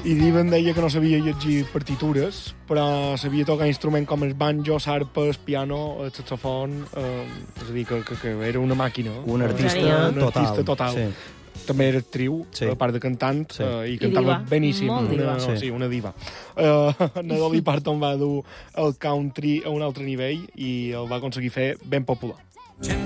I Diva em deia que no sabia llegir partitures, però sabia tocar instruments com el banjo, l'arpa, el piano, el saxofon, és a dir, que era una màquina. Un artista un artista total. Sí. També era actriu, a part de cantant, i cantava beníssim. Una diva. Na Dolly Parton va dur el country a un altre nivell i el va aconseguir fer ben popular.